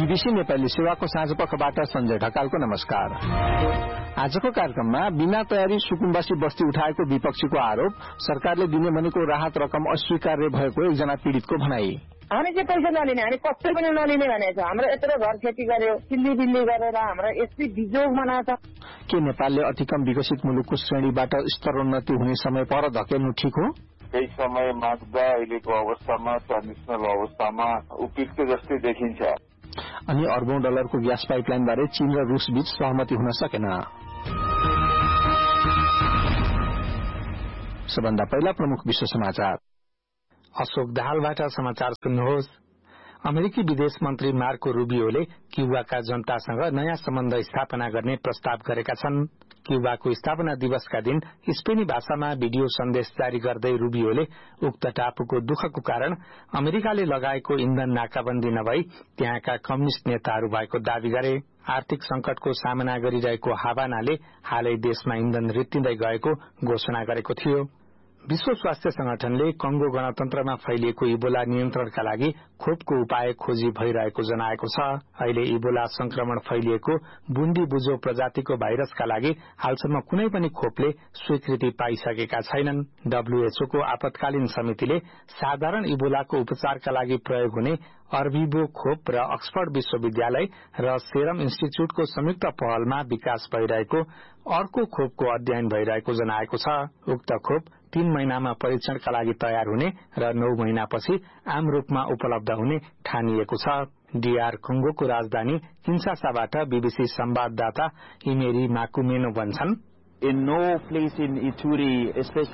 BBC Nepali सेवाको साँझपखबाट सञ्जय ढकालको नमस्कार। आजको कार्यक्रममा बिना तयारी सुकुम्बासी बस्ती उठाएको विपक्षीको आरोप, सरकारले दिने भनेको राहत रकम अस्वीकार्य भएको एकजना पीड़ितको भनाई। हामी चाहिँ पैसा नलिने, हामी कस्तो पनि नलिने भनेको छ। हाम्रो यत्रो घर खेती गर्यो, सिल्ली बिल्ली गरेर हाम्रो यस्तै बिजोग बनाएको छ। के नेपालले अति कम विकसित मुलुकको श्रेणीबाट स्तरोन्नति हुने समय पर धकेल्नु ठिक हो? केही समय माग्दा अहिलेको अवस्थामा ट्रान्जिसनल अवस्थामा उपयुक्त जस्तै देखिन्छ। अनि अर्बौं डलरको ग्यास पाइपलाइन बारे चीन र रूस बीच सहमति हुन सकेन। सबभन्दा पहिला प्रमुख विश्व समाचार। अशोक दाहालबाट समाचार सुन्नुहोस्। अमेरिकी विदेश मन्त्री मार्को रूबियोले क्युबाका जनतासँग नयाँ सम्बन्ध स्थापना गर्ने प्रस्ताव गरेका छन्। क्युबाको स्थापना दिवसका दिन स्पेनी भाषामा भिडियो सन्देश जारी गर्दै रूबियोले उक्त टापुको दुःखको कारण अमेरिकाले लगाएको इन्धन नाकाबन्दी नभई त्यहाँका कम्युनिष्ट नेताहरू भएको दावी गरे। आर्थिक संकटको सामना गरिरहेको हावानाले हालै देशमा इन्धन रित्तिँदै गएको घोषणा गरेको थियो। विश्व स्वास्थ्य संगठनले कंगो गणतन्त्रमा फैलिएको इबोला नियन्त्रणका लागि खोपको उपाय खोजी भइरहेको जनाएको छ। अहिले इबोला संक्रमण फैलिएको बुन्दी बुजो प्रजातिको भाइरसका लागि हालसम्म कुनै पनि खोपले स्वीकृति पाइसकेका छैनन्। डब्ल्यूएचओ को आपतकालीन समितिले साधारण इबोलाको उपचारका लागि प्रयोग हुने अर्भिबो खोप र अक्सफोर्ड विश्वविद्यालय र सेरम इन्स्टिच्यूटको संयुक्त पहलमा विकास भइरहेको अर्को खोपको अध्ययन भइरहेको जनाएको छ। उक्त खोप 3 महिनामा परीक्षणका लागि तयार हुने र 9 महिनापछि आम रूपमा उपलब्ध हुने ठानिएको छ। डीआर कंगोको राजधानी किन्सासाबाट बीबीसी संवाददाता इमेरी माकुमेनो भन्छन्, In no place in Ituri, especially